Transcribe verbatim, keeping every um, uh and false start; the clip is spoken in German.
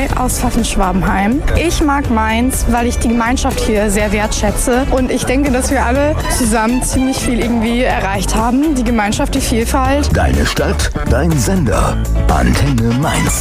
Mai aus Pfaffenschwabenheim. Ich mag Mainz, weil ich die Gemeinschaft hier sehr wertschätze. Und ich denke, dass wir alle zusammen ziemlich viel irgendwie erreicht haben. Die Gemeinschaft, die Vielfalt. Deine Stadt, dein Sender. Antenne Mainz.